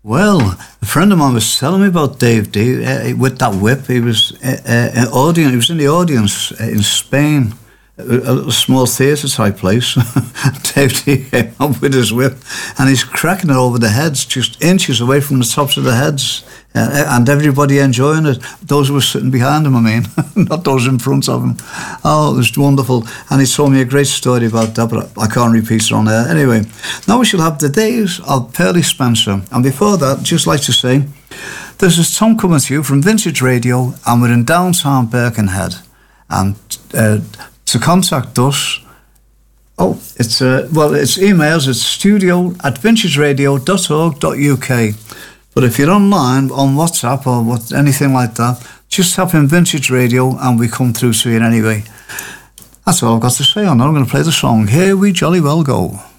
Well, a friend of mine was telling me about Dave D with that whip. He was audience. He was in the audience in Spain, a small theatre type place. Dave D came up with his whip, and he's cracking it over the heads, just inches away from the tops of the heads, and everybody enjoying it. Those who were sitting behind him, I mean, not those in front of him. Oh, it was wonderful. And he told me a great story about that, but I can't repeat it on air. Anyway, now we shall have the days of Pearlie Spencer. And before that, just like to say, this is Tom coming to you from Vintage Radio, and we're in downtown Birkenhead. And to contact us, it's emails, it's studio@vintageradio.org.uk. But if you're online, on WhatsApp or anything like that, just type in Vintage Radio and we come through to you anyway. That's all I've got to say on that. I'm going to play the song Here We Jolly Well Go.